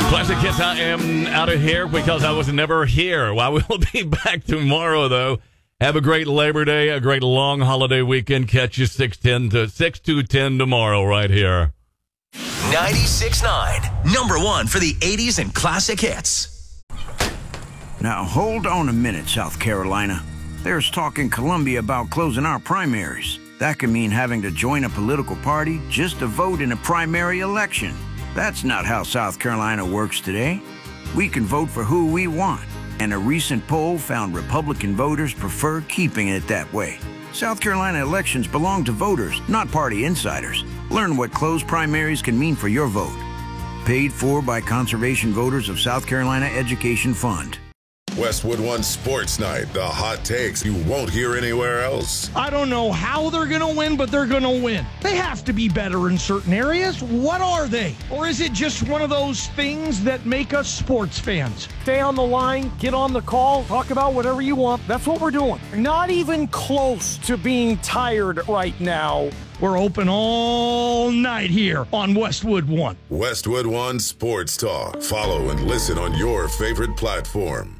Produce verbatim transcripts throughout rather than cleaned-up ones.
Classic Hits, I am out of here because I was never here. Well, I will be back tomorrow, though. Have a great Labor Day, a great long holiday weekend. Catch you six ten to six to ten tomorrow right here. ninety-six point nine, number one for the eighties and classic hits. Now, hold on a minute, South Carolina. There's talk in Columbia about closing our primaries. That could mean having to join a political party just to vote in a primary election. That's not how South Carolina works today. We can vote for who we want, and a recent poll found Republican voters prefer keeping it that way. South Carolina elections belong to voters, not party insiders. Learn what closed primaries can mean for your vote. Paid for by Conservation Voters of South Carolina Education Fund. Westwood One Sports Night, the hot takes you won't hear anywhere else. I don't know how they're going to win, but they're going to win. They have to be better in certain areas. What are they? Or is it just one of those things that make us sports fans? Stay on the line, get on the call, talk about whatever you want. That's what we're doing. Not even close to being tired right now. We're open all night here on Westwood One. Westwood One Sports Talk. Follow and listen on your favorite platform.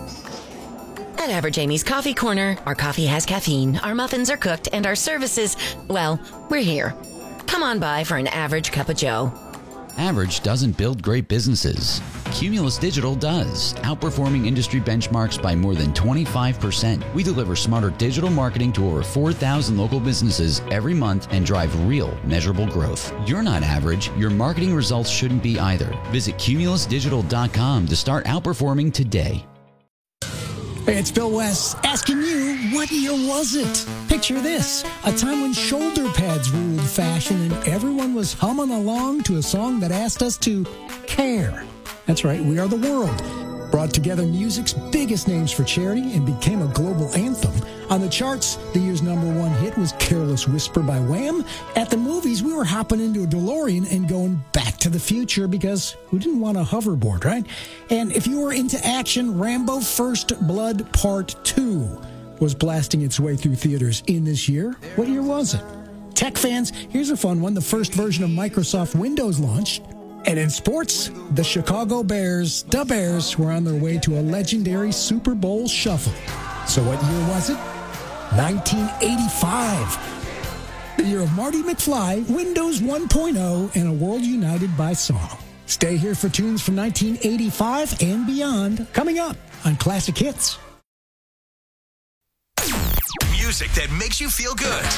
At Average Amy's Coffee Corner, our coffee has caffeine, our muffins are cooked, and our services, well, we're here. Come on by for an average cup of joe. Average doesn't build great businesses. Cumulus Digital does, outperforming industry benchmarks by more than twenty-five percent. We deliver smarter digital marketing to over four thousand local businesses every month and drive real, measurable growth. You're not average. Your marketing results shouldn't be either. Visit cumulus digital dot com to start outperforming today. Hey, it's Bill West asking you, what year was it? Picture this, a time when shoulder pads ruled fashion and everyone was humming along to a song that asked us to care. That's right, We Are the World. Brought together music's biggest names for charity and became a global anthem. On the charts, the year's number one hit was Careless Whisper by Wham. At the movies, we were hopping into a DeLorean and going back to the future because who didn't want a hoverboard, right? And if you were into action, Rambo First Blood Part two was blasting its way through theaters in this year. What year was it? Tech fans, here's a fun one. The first version of Microsoft Windows launched. And in sports, the Chicago Bears, the Bears, were on their way to a legendary Super Bowl shuffle. So what year was it? nineteen eighty-five. The year of Marty McFly, Windows one point oh, and a world united by song. Stay here for tunes from nineteen eighty-five and beyond, coming up on Classic Hits. Music that makes you feel good.